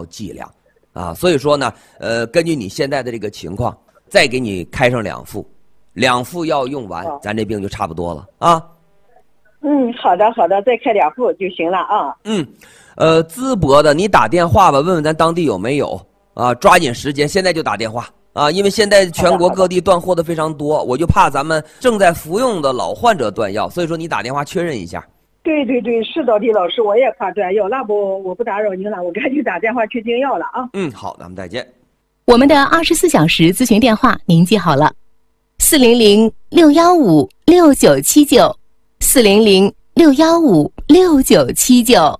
剂量啊。所以说呢，根据你现在的这个情况，再给你开上2副，2副药用完，咱这病就差不多了啊。 好的，再开2副就行了啊。 淄博的，你打电话吧，问问咱当地有没有啊，抓紧时间，现在就打电话啊，因为现在全国各地断货的非常多，我就怕咱们正在服用的老患者断药，所以说你打电话确认一下。 对，是的，李老师，我也怕断药，那不我不打扰您了，我赶紧打电话去订药了啊。 好，咱们再见。 我们的24小时咨询电话您记好了，400-615-6979，400-615-6979。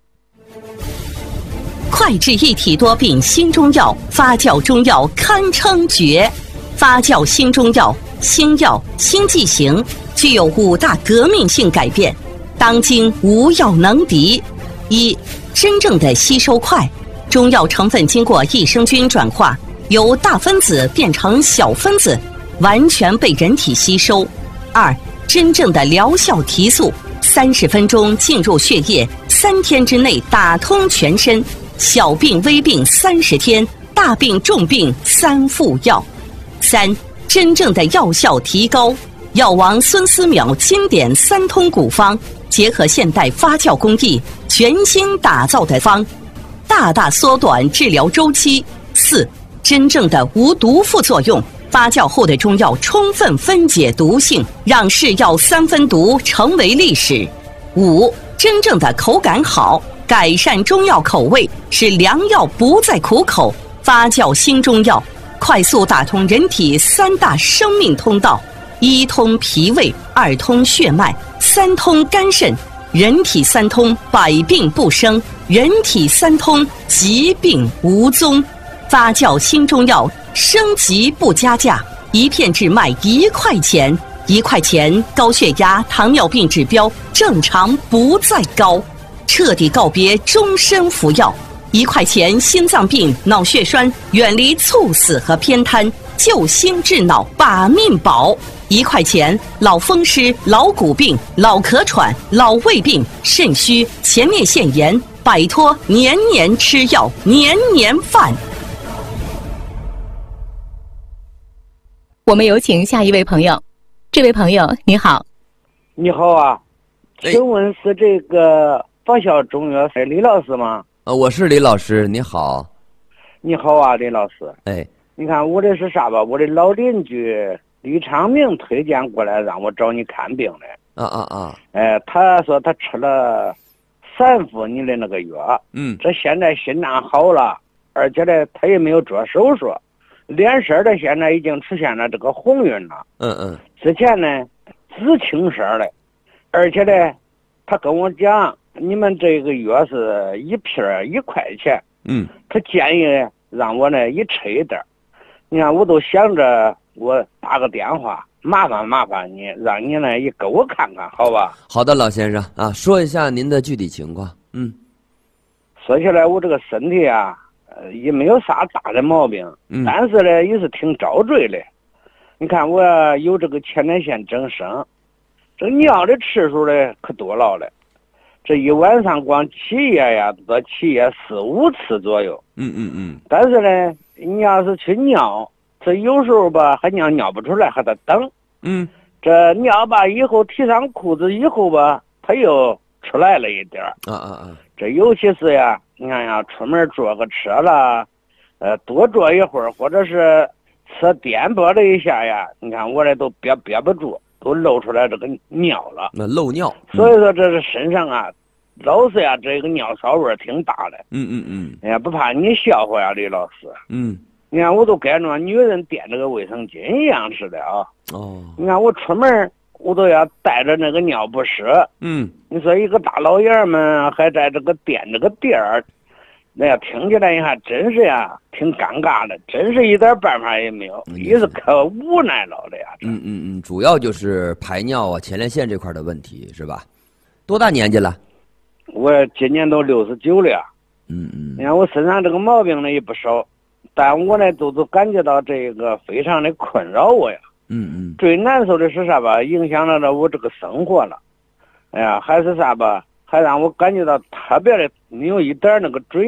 快治一体多病新中药，发酵中药堪称绝。发酵新中药，新药新剂型，具有5大革命性改变，当今无药能敌。1、真正的吸收快，中药成分经过益生菌转化，由大分子变成小分子，完全被人体吸收。2、真正的疗效提速，30分钟进入血液，3天之内打通全身，小病微病30天，大病重病3副药。3、真正的药效提高，药王孙思邈经典3通古方，结合现代发酵工艺，全新打造的方，大大缩短治疗周期。4、真正的无毒副作用，发酵后的中药充分分解毒性，让是药3分毒成为历史。5、真正的口感好，改善中药口味，使良药不再苦口。发酵新中药，快速打通人体3大生命通道：1通脾胃，2通血脉，3通肝肾。人体3通，百病不生；人体3通，疾病无踪。发酵新中药，升级不加价，1片只卖1块钱，1块钱高血压、糖尿病指标正常不再高，彻底告别终身服药。1块钱心脏病、脑血栓远离猝死和偏瘫，救心治脑把命保。1块钱老风湿、老骨病、老咳喘、老胃病、肾虚、前列腺炎，摆脱年年吃药、年年犯。 我们有请下一位朋友。这位朋友你好。 你好啊，请问是这个发酵中药是李老师吗？ 我是李老师，你好。 你好啊，李老师。你看我这是啥吧？我的老邻居李长明推荐过来让我找你看病的。他说他吃了3副你的那个药，这现在心脏好了，而且呢他也没有做手术，脸色的现在已经出现了这个红晕了。之前呢紫青色的，而且呢他跟我讲你们这个药是1片1块钱，他建议让我呢一吃一点。你看我都想着我打个电话麻烦你，让你呢也给我看看，好吧？ 好的，老先生啊，说一下您的具体情况。 说起来我这个身体啊也没有啥大的毛病，但是呢也是挺遭罪的。你看我有这个前列腺增生，这尿的次数呢可多了的，这一晚上光起夜呀都起夜4、5次左右。但是呢你要是去尿，这有时候吧还尿不出来，还得等。这尿吧以后提上裤子以后吧它又出来了一点。这尤其是呀你看呀出门坐个车了，多坐一会儿，或者是车颠簸了一下呀，你看我这都憋不住，都漏出来这个尿了。 那漏尿。 所以说这是身上啊老是呀这个尿骚味挺大的。哎呀不怕你笑话呀李老师。你看我都跟着女人垫这个卫生巾一样似的啊。你看我出门我都要带着那个尿不湿。你说一个大老爷们还在这个垫这个垫儿，那呀听起来还真是呀挺尴尬的，真是一点办法也没有，也是可无奈了的呀。 主要就是排尿啊前列腺这块的问题是吧？多大年纪了？ 我今年都69了呀。你看我身上这个毛病呢也不少，但我呢都感觉到这个非常的困扰我呀。最难受的是啥吧？影响了我这个生活了。哎呀，还是啥吧？还让我感觉到特别的没有一点那个尊严。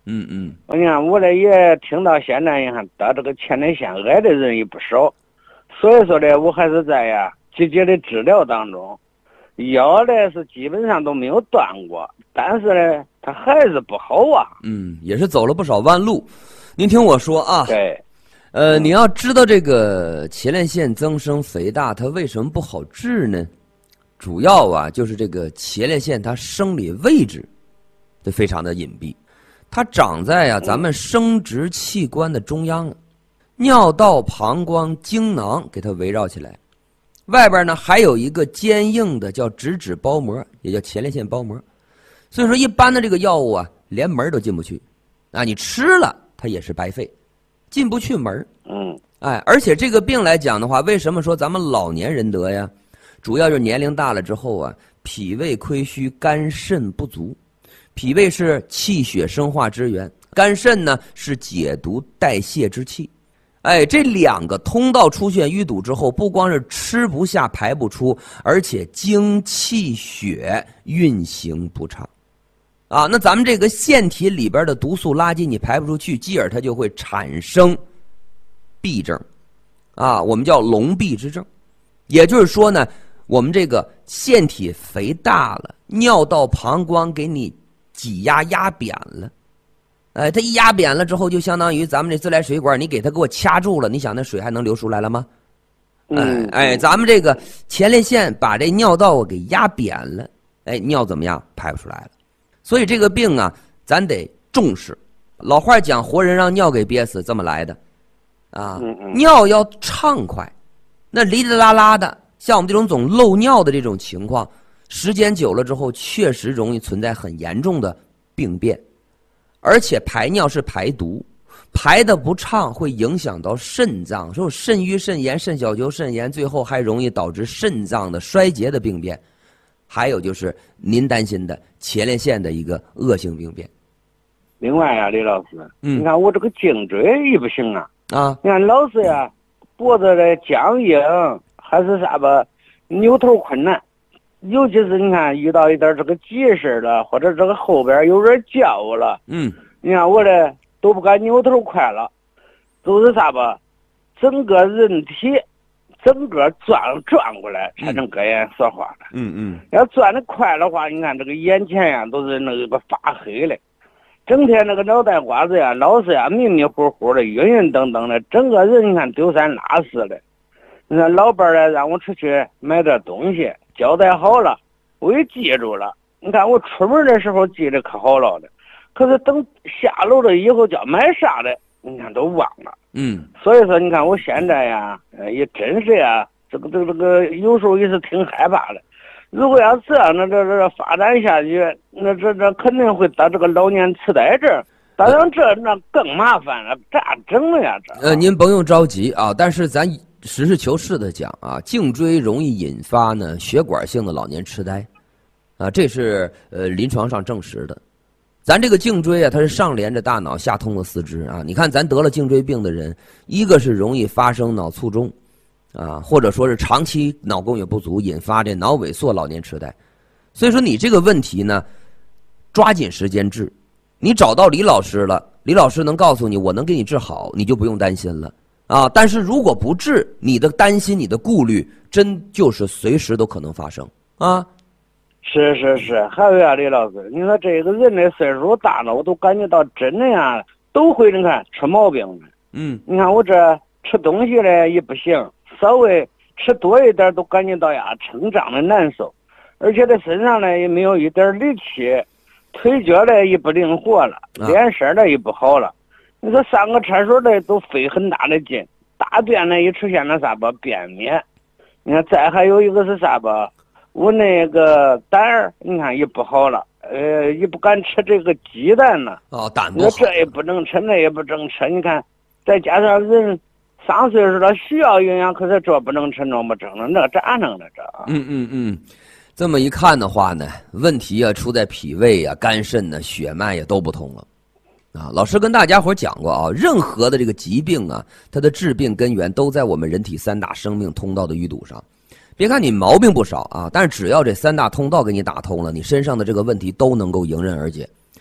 你看我这也听到现在你看得这个前列腺癌的人也不少，所以说呢，我还是在积极的治疗当中，药呢是基本上都没有断过，但是呢，它还是不好啊。 也是走了不少弯路。您听我说啊， 对， 你要知道这个前列腺增生肥大它为什么不好治呢？主要就是这个前列腺它生理位置就非常的隐蔽，它长在咱们生殖器官的中央，尿道、膀胱、精囊给它围绕起来，外边呢还有一个坚硬的叫直指包膜，也叫前列腺包膜。所以说一般的这个药物连门都进不去，你吃了它也是白费，进不去门。而且这个病来讲的话，为什么说咱们老年人得呀？主要就是年龄大了之后脾胃亏虚，肝肾不足。脾胃是气血生化之源，肝肾呢是解毒代谢之器。这两个通道出现淤堵之后，不光是吃不下排不出，而且精气血运行不畅。那咱们这个腺体里边的毒素垃圾你排不出去，继而它就会产生痹症，我们叫痨痹之症。也就是说呢，我们这个腺体肥大了，尿道膀胱给你挤压扁了，它一压扁了之后，就相当于咱们这自来水管你给我掐住了，你想那水还能流出来了吗？咱们这个前列腺把这尿道给压扁了，尿怎么样？排不出来了。所以这个病咱得重视。老话讲活人让尿给憋死，这么来的尿要畅快，那哩哩啦啦的，像我们这种总漏尿的这种情况，时间久了之后确实容易存在很严重的病变。而且排尿是排毒，排的不畅会影响到肾脏，说肾盂肾炎、肾小球肾炎，最后还容易导致肾脏的衰竭的病变。还有就是您担心的前列腺的一个恶性病变。 另外李老师，你看我这个颈椎也不行你看老是脖子的僵硬，还是啥吧，扭头困难，尤其是你看遇到一点这个急事了，或者这个后边有人叫我了，你看我这都不敢扭头快了，都是啥吧，整个人体整个转过来才能搁眼说话的。要转得快的话，你看这个眼前都是那个发黑的，整天那个脑袋瓜子老是迷迷糊糊的，晕晕登登的，整个人你看丢三落四的。你看老伴让我出去买点东西，交代好了，我也记住了。你看我出门的时候记得可好了的，可是等下楼了以后叫买啥的，你看都忘了。所以说你看我现在也真是这个有时候也是挺害怕的。如果要这样这发展下去，那这肯定会得这个老年痴呆症。当然那更麻烦了，咋整了呀？ 您甭用着急但是咱实事求是的讲颈椎容易引发呢血管性的老年痴呆这是临床上证实的。咱这个颈椎它是上连着大脑，下通了四肢你看咱得了颈椎病的人，一个是容易发生脑卒中或者说是长期脑供血不足引发这脑萎缩老年痴呆。所以说你这个问题呢，抓紧时间治。你找到李老师了，李老师能告诉你我能给你治好，你就不用担心了但是如果不治，你的担心你的顾虑真就是随时都可能发生是，还有李老师，你说这个人的岁数大了，我都感觉到真的都会你看出毛病了。你看我这吃东西呢也不行，稍微吃多一点都感觉到撑胀的难受，而且在身上呢也没有一点力气，腿脚呢也不灵活了，脸色呢也不好了。你说上个厕所呢都费很大的劲，大便呢也出现了啥吧便秘。你看再还有一个是啥吧，我那个胆儿你看也不好了，也不敢吃这个鸡蛋了。 胆不好， 这也不能吃，那也不能吃。你看再加上人上岁数了需要营养，可是这不能吃那不整了，那咋弄的这？ 这么一看的话呢，问题出在脾胃肝肾血脉也都不通了老师跟大家伙讲过任何的这个疾病它的治病根源都在我们人体三大生命通道的淤堵上。别看你毛病不少但是只要这三大通道给你打通了，你身上的这个问题都能够迎刃而解。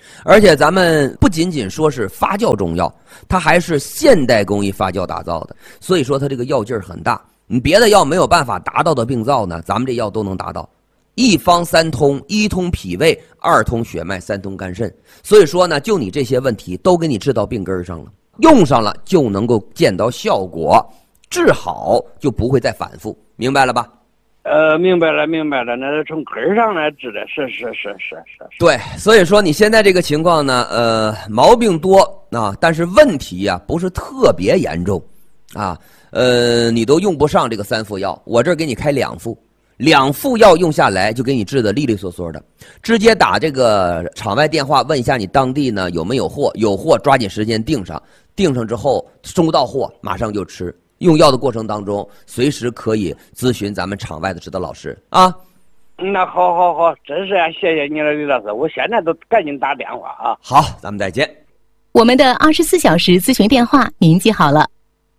而且咱们不仅仅说是发酵中药，它还是现代工艺发酵打造的，所以说它这个药劲儿很大。你别的药没有办法达到的病灶呢，咱们这药都能达到。一方三通，一通脾胃，二通血脉，三通肝肾。所以说呢，就你这些问题都给你治到病根上了，用上了就能够见到效果，治好就不会再反复，明白了吧？ 明白了，那是从根上来治的，是。 对，所以说你现在这个情况呢，毛病多啊，但是问题呀不是特别严重，啊，你都用不上这个3副药，我这儿给你开2副，2副药用下来就给你治的利利索索的，直接打这个场外电话问一下你当地呢有没有货，有货抓紧时间订上，订上之后收到货马上就吃。用药的过程当中，随时可以咨询咱们场外的指导老师啊。 那好，真是谢谢你了，李老师，我现在都赶紧打电话啊。 好，咱们再见。 我们的24小时咨询电话您记好了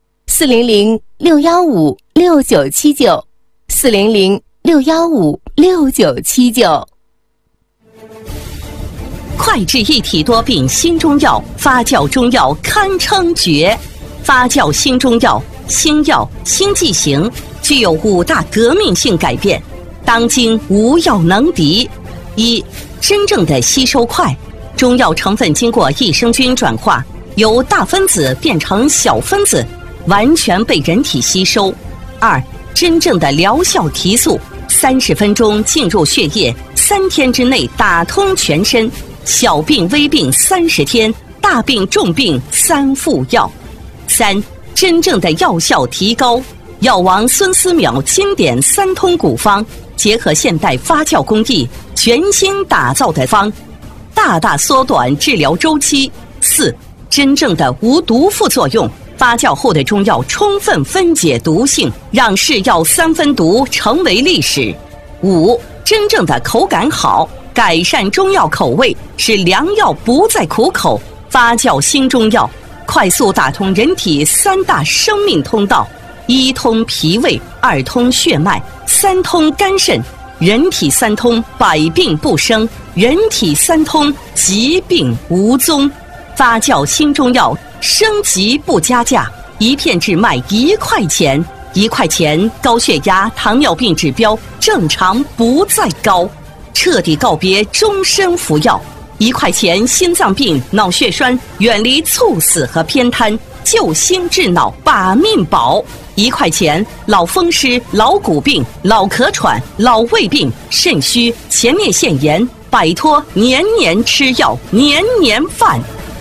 ，400-615-6979，400-615-6979。 快治一体多病新中药，发酵中药堪称绝。发酵新中药，新药新剂型，具有5大革命性改变，当今无药能敌。一、真正的吸收快，中药成分经过益生菌转化，由大分子变成小分子，完全被人体吸收。2、真正的疗效提速，30分钟进入血液，3天之内打通全身，小病微病30天，大病重病3副药。3、真正的药效提高，药王孙思邈经典3通古方，结合现代发酵工艺，全新打造的方，大大缩短治疗周期。4、真正的无毒副作用，发酵后的中药充分分解毒性，让是药3分毒成为历史。5、真正的口感好，改善中药口味，使良药不再苦口。发酵新中药快速打通人体3大生命通道，1通脾胃，2通血脉，3通肝肾。人体3通，百病不生；人体3通，疾病无踪。发酵新中药，升级不加价，1片只卖1块钱，1块钱高血压、糖尿病指标正常不再高，彻底告别终身服药。1块钱心脏病、脑血栓远离猝死和偏瘫，救心治脑把命保。1块钱老风湿、老骨病、老咳喘、老胃病、肾虚、前列腺炎，摆脱年年吃药、年年犯。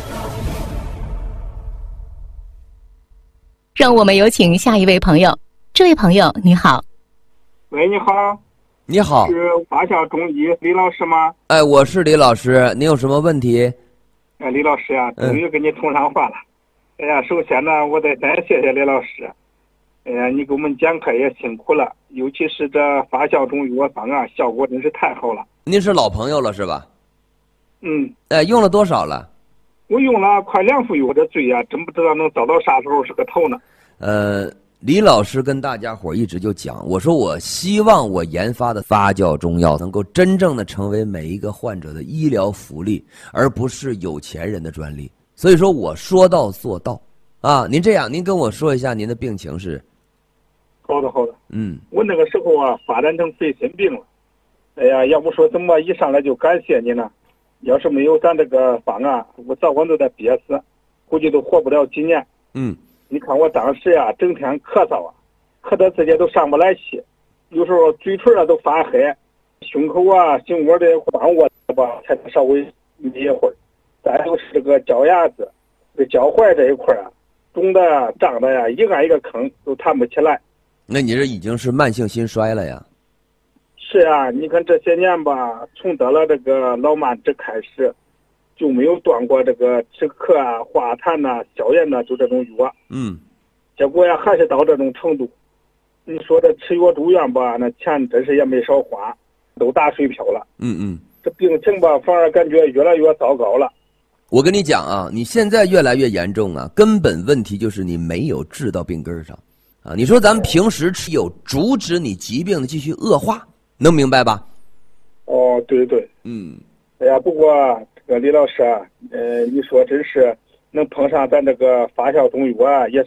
让我们有请下一位朋友。这位朋友你好。 喂，你好。 你好， 是发酵中医李老师吗？ 哎，我是李老师，您有什么问题？ 李老师啊，终于跟你通上话了。哎呀，首先呢，我得再谢谢李老师。哎呀，你给我们讲课也辛苦了，尤其是这发酵中药方啊，效果真是太好了。 您是老朋友了是吧？ 嗯。 用了多少了？ 我用了快2副药，这罪呀，真不知道能遭到啥时候是个头呢。 李老师跟大家伙一直就讲，我说我希望我研发的发酵中药能够真正的成为每一个患者的医疗福利，而不是有钱人的专利。所以说我说到做到啊。您这样，您跟我说一下您的病情是？ 好的。我那个时候啊，发展成肺心病了。哎呀，要不说怎么一上来就感谢你呢？要是没有咱这个方啊，我早晚都得憋死，估计都活不了几年。你看我当时呀，整天咳嗽啊，咳得自己都上不来气，有时候嘴唇啊都发黑，胸口啊、心窝的帮我吧才稍微眯一会儿。再就是这个脚丫子、这脚踝这一块啊，肿的呀、胀的呀，一按一个坑都弹不起来。 那你这已经是慢性心衰了呀？ 是啊，你看这些年吧，从得了这个老慢支开始，就没有断过这个止咳啊、化痰呐、消炎呐，就这种药。结果呀，还是到这种程度。你说这吃药住院吧，那钱真是也没少花，都打水漂了。这病情吧，反而感觉越来越糟糕了。 我跟你讲啊，你现在越来越严重啊，根本问题就是你没有治到病根上啊。你说咱们平时吃有阻止你疾病的继续恶化，能明白吧？ 哦，对。哎呀，不过李老师啊，你说真是能碰上咱这个发酵中药啊，也